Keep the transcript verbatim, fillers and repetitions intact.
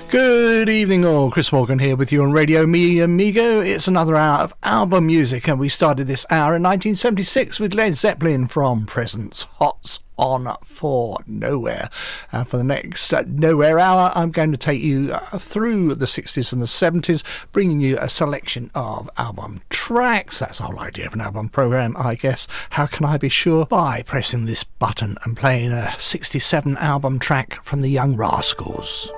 Good evening all, Chris Morgan here with you on Radio Mi Amigo. It's another hour of album music, and we started this hour in nineteen seventy-six with Led Zeppelin from Presents Hot's on for Nowhere. And uh, for the next uh, Nowhere hour, I'm going to take you uh, through the sixties and the seventies, bringing you a selection of album tracks. That's the whole idea of an album programme, I guess. How can I be sure? By pressing this button and playing a sixty-seven album track from the Young Rascals.